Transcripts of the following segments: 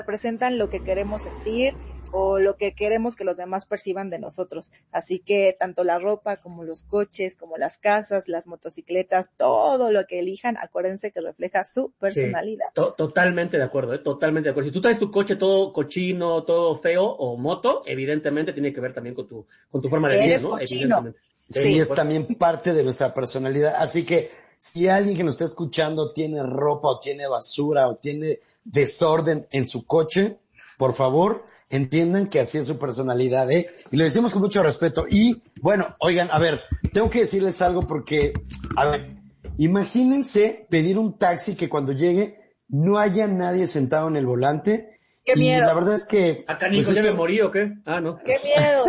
representan lo que queremos sentir o lo que queremos que los demás perciban de nosotros. Así que tanto la ropa como los coches, como las casas, las motocicletas, todo lo que elijan, acuérdense que refleja su personalidad. Sí, totalmente de acuerdo, totalmente de acuerdo. Si tú traes tu coche todo cochino, todo feo o moto, evidentemente tiene que ver también con tu forma de vida, ¿no? Cochino. Evidentemente. Sí, es también parte de nuestra personalidad. Así que si alguien que nos está escuchando tiene ropa o tiene basura o tiene desorden en su coche, por favor, entiendan que así es su personalidad, ¿eh? Y lo decimos con mucho respeto. Y, bueno, oigan, a ver, tengo que decirles algo porque, a ver, imagínense pedir un taxi que cuando llegue no haya nadie sentado en el volante. ¡Qué miedo! Y la verdad es que... ¿Acá Nico ya me morí o qué? Ah, no. ¡Qué miedo!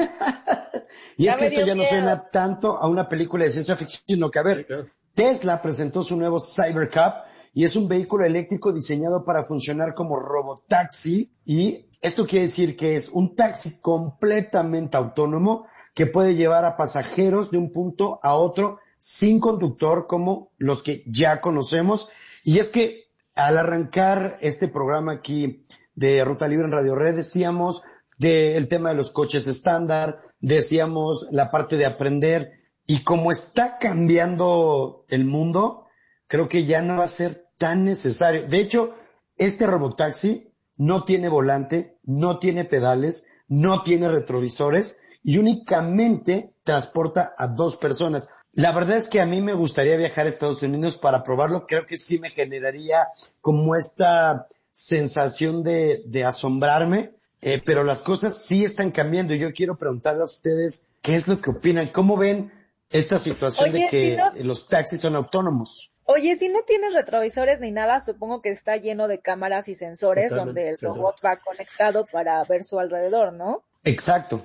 Y es que esto ya no suena tanto a una película de ciencia ficción, sino que, a ver, Sí, claro. Tesla presentó su nuevo Cybercab y es un vehículo eléctrico diseñado para funcionar como robotaxi, y esto quiere decir que es un taxi completamente autónomo que puede llevar a pasajeros de un punto a otro sin conductor como los que ya conocemos. Y es que al arrancar este programa aquí de Ruta Libre en Radio Red decíamos del tema de los coches estándar, decíamos la parte de aprender, y como está cambiando el mundo, creo que ya no va a ser tan necesario. De hecho, este robotaxi no tiene volante, no tiene pedales, no tiene retrovisores y únicamente transporta a 2 personas. La verdad es que a mí me gustaría viajar a Estados Unidos para probarlo. Creo que sí me generaría como esta sensación de asombrarme, pero las cosas sí están cambiando y yo quiero preguntarles a ustedes qué es lo que opinan, cómo ven esta situación de que los taxis son autónomos. Oye, si no tienes retrovisores ni nada, supongo que está lleno de cámaras y sensores donde el robot va conectado para ver su alrededor, ¿no? Exacto.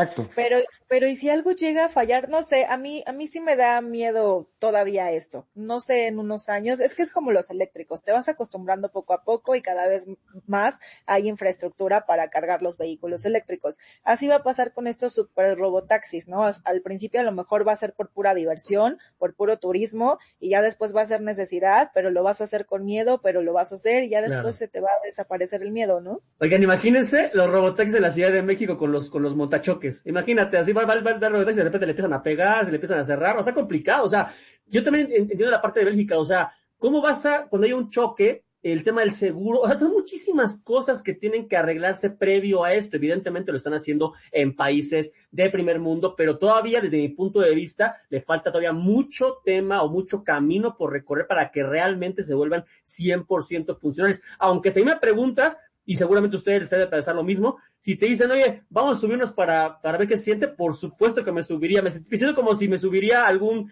Pero ¿y si algo llega a fallar? No sé, a mí sí me da miedo todavía esto. No sé, en unos años, es que es como los eléctricos, te vas acostumbrando poco a poco y cada vez más hay infraestructura para cargar los vehículos eléctricos. Así va a pasar con estos super robotaxis, ¿no? Al principio a lo mejor va a ser por pura diversión, por puro turismo, y ya después va a ser necesidad, pero lo vas a hacer con miedo, pero lo vas a hacer y ya después se te va a desaparecer el miedo, ¿no? Oigan, imagínense los robotaxis de la Ciudad de México con los montachoques. Imagínate, así va el robotaxi y de repente le empiezan a pegar, se le empiezan a cerrar, o sea, complicado. O sea, yo también entiendo la parte de Bélgica, o sea, ¿cómo vas a, cuando hay un choque, el tema del seguro? O sea, son muchísimas cosas que tienen que arreglarse previo a esto. Evidentemente lo están haciendo en países de primer mundo, pero todavía, desde mi punto de vista, le falta todavía mucho tema o mucho camino por recorrer para que realmente se vuelvan 100% funcionales. Aunque si me preguntas, y seguramente ustedes les deben pensar lo mismo, si te dicen, oye, vamos a subirnos para ver qué se siente, por supuesto que me subiría, me siento como si me subiría a algún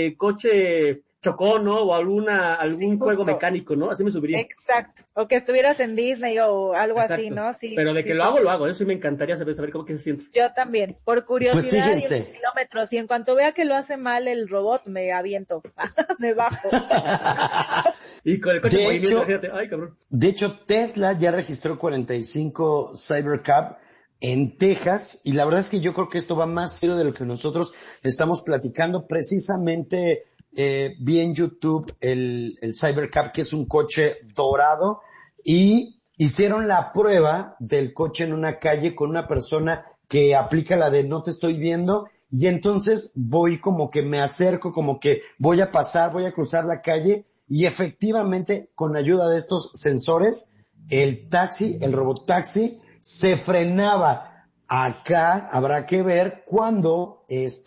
coche chocón, ¿no? O algún juego mecánico, ¿no? Así me subiría. Exacto. O que estuvieras en Disney o algo así, ¿no? Sí. Pero de que lo hago, eso sí me encantaría saber cómo que se siente. Yo también, por curiosidad, pues y en kilómetros, y en cuanto vea que lo hace mal el robot, me aviento, me bajo. Y con el coche de movimiento, fíjate, ay, cabrón. De hecho, Tesla ya registró 45 Cybercab en Texas, y la verdad es que yo creo que esto va más serio de lo que nosotros estamos platicando. Precisamente vi en YouTube el Cybercab, que es un coche dorado, y hicieron la prueba del coche en una calle con una persona que aplica la de no te estoy viendo, y entonces voy como que me acerco, como que voy a pasar, voy a cruzar la calle, y efectivamente con ayuda de estos sensores el robotaxi se frenaba. Acá habrá que ver cuando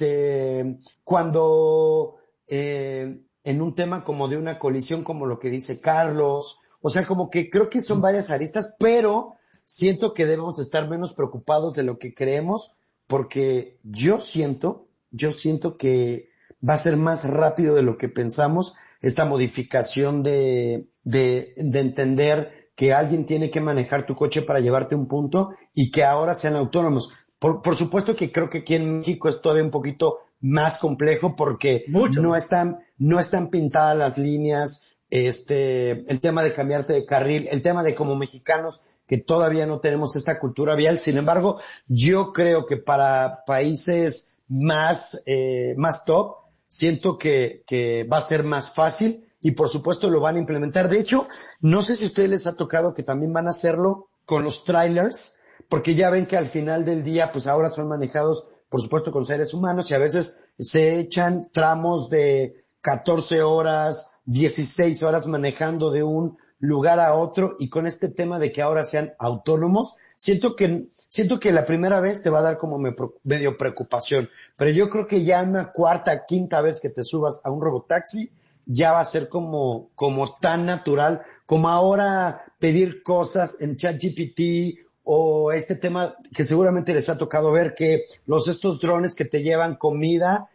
en un tema como de una colisión, como lo que dice Carlos, o sea, como que creo que son varias aristas, pero siento que debemos estar menos preocupados de lo que creemos, porque yo siento que va a ser más rápido de lo que pensamos esta modificación de entender que alguien tiene que manejar tu coche para llevarte a un punto y que ahora sean autónomos. Por supuesto que creo que aquí en México es todavía un poquito más complejo porque no están pintadas las líneas, el tema de cambiarte de carril, el tema de como mexicanos que todavía no tenemos esta cultura vial. Sin embargo, yo creo que para países más top, siento que va a ser más fácil y por supuesto lo van a implementar. De hecho, no sé si a ustedes les ha tocado que también van a hacerlo con los trailers, porque ya ven que al final del día, pues ahora son manejados, por supuesto, con seres humanos y a veces se echan tramos de 14 horas, 16 horas manejando de un lugar a otro, y con este tema de que ahora sean autónomos, siento que la primera vez te va a dar como medio preocupación, pero yo creo que ya una cuarta, quinta vez que te subas a un robotaxi, ya va a ser como tan natural, como ahora pedir cosas en ChatGPT, o este tema que seguramente les ha tocado ver, que estos drones que te llevan comida,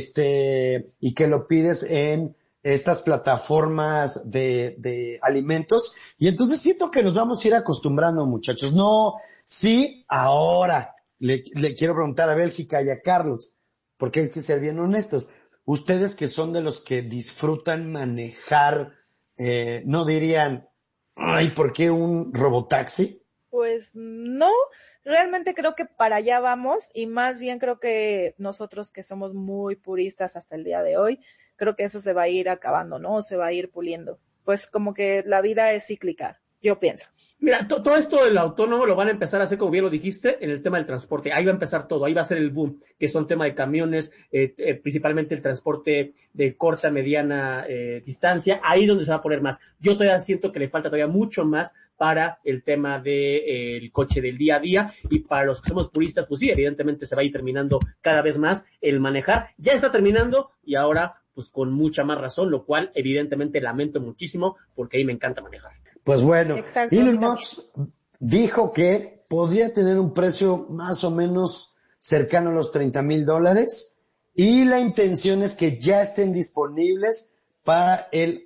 y que lo pides en estas plataformas de alimentos, y entonces siento que nos vamos a ir acostumbrando, muchachos. No, sí, ahora le quiero preguntar a Bélgica y a Carlos, porque hay que ser bien honestos. Ustedes que son de los que disfrutan manejar, ¿no dirían, ay, ¿por qué un robotaxi? Pues no, realmente creo que para allá vamos, y más bien creo que nosotros que somos muy puristas hasta el día de hoy, creo que eso se va a ir acabando, ¿no? Se va a ir puliendo. Pues como que la vida es cíclica, yo pienso. Mira, todo esto del autónomo lo van a empezar a hacer, como bien lo dijiste, en el tema del transporte. Ahí va a empezar todo, ahí va a ser el boom, que son tema de camiones, principalmente el transporte de corta, mediana distancia. Ahí es donde se va a poner más. Yo todavía siento que le falta todavía mucho más para el tema de el coche del día a día, y para los que somos puristas, pues sí, evidentemente se va a ir terminando cada vez más el manejar. Ya está terminando, y ahora pues con mucha más razón, lo cual evidentemente lamento muchísimo, porque ahí me encanta manejar. Pues bueno, Exacto. Elon Musk dijo que podría tener un precio más o menos cercano a los $30,000, y la intención es que ya estén disponibles para el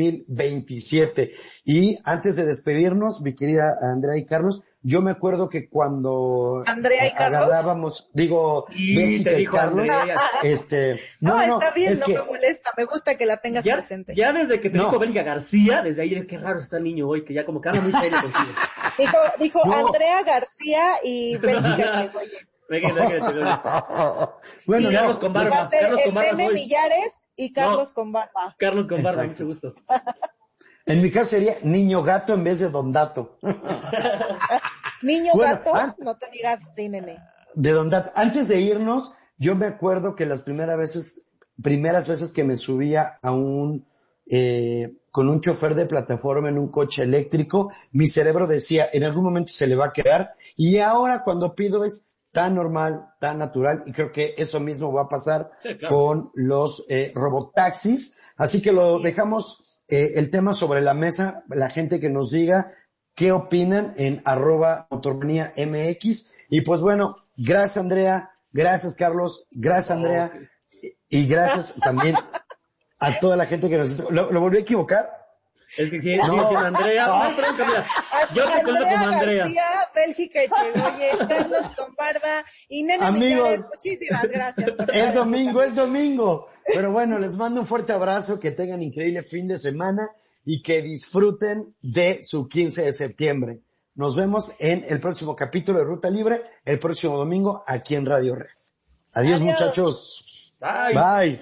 2027. Y antes de despedirnos, mi querida Andrea y Carlos, yo me acuerdo que cuando Andrea y Carlos agarrábamos, Bélgica y Carlos, no, está bien, no me molesta, me gusta que la tengas presente. Ya desde que te dijo Bélgica García, desde ahí, qué raro está el niño hoy, que ya como que habla muy serio contigo. Dijo no. Andrea García y Bélgica Chegoye. Bueno, Carlos con barba. El Nene Millares y Carlos con barba. Carlos con barba, mucho gusto. En mi caso sería Niño Gato en vez de Don Dato. Niño Gato, no te digas así, nene. De Don Dato. Antes de irnos, yo me acuerdo que las primeras veces que me subía a con un chofer de plataforma en un coche eléctrico, mi cerebro decía, en algún momento se le va a quedar, y ahora cuando pido es tan normal, tan natural, y creo que eso mismo va a pasar con los robotaxis. Así que lo dejamos el tema sobre la mesa, la gente que nos diga qué opinan en @motormanía.mx. Y pues bueno, gracias Andrea, gracias Carlos, gracias Andrea, y gracias también a toda la gente que nos... ¿Lo volví a equivocar? Es que sí, no, Andrea. Yo te conozco como Andrea. García, Bélgica Chegoye, Carlos con barba y Nene Millares. Muchísimas gracias. Es domingo. Pero bueno, les mando un fuerte abrazo, que tengan increíble fin de semana y que disfruten de su 15 de septiembre. Nos vemos en el próximo capítulo de Ruta Libre, el próximo domingo aquí en Radio Red. Adiós. Muchachos. Bye.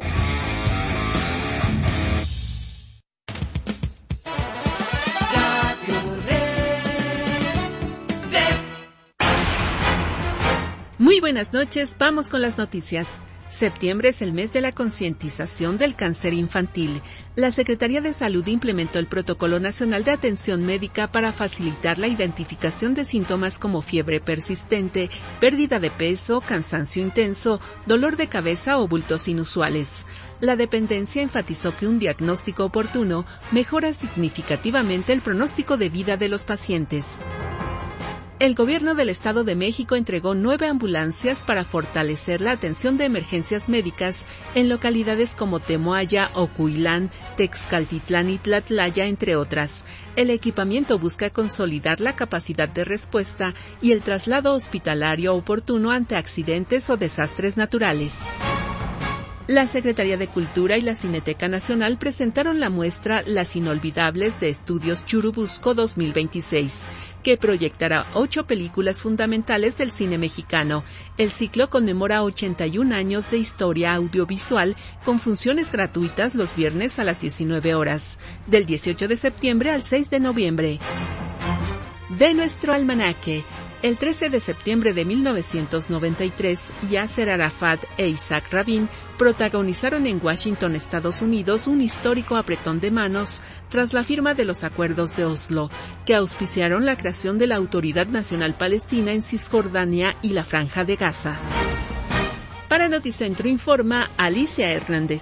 Muy buenas noches, vamos con las noticias. Septiembre es el mes de la concientización del cáncer infantil. La Secretaría de Salud implementó el Protocolo Nacional de Atención Médica para facilitar la identificación de síntomas como fiebre persistente, pérdida de peso, cansancio intenso, dolor de cabeza o bultos inusuales. La dependencia enfatizó que un diagnóstico oportuno mejora significativamente el pronóstico de vida de los pacientes. El Gobierno del Estado de México entregó 9 ambulancias para fortalecer la atención de emergencias médicas en localidades como Temoaya, Ocuilán, Texcaltitlán y Tlatlaya, entre otras. El equipamiento busca consolidar la capacidad de respuesta y el traslado hospitalario oportuno ante accidentes o desastres naturales. La Secretaría de Cultura y la Cineteca Nacional presentaron la muestra Las Inolvidables de Estudios Churubusco 2026, que proyectará 8 películas fundamentales del cine mexicano. El ciclo conmemora 81 años de historia audiovisual con funciones gratuitas los viernes a las 19 horas, del 18 de septiembre al 6 de noviembre. De nuestro almanaque. El 13 de septiembre de 1993, Yasser Arafat e Isaac Rabin protagonizaron en Washington, Estados Unidos, un histórico apretón de manos tras la firma de los acuerdos de Oslo, que auspiciaron la creación de la Autoridad Nacional Palestina en Cisjordania y la Franja de Gaza. Para Noticentro informa Alicia Hernández.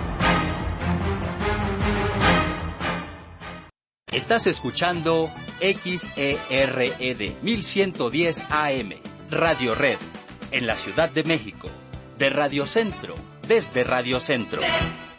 Estás escuchando XERED 1110 AM, Radio Red, en la Ciudad de México, de Radio Centro, desde Radio Centro.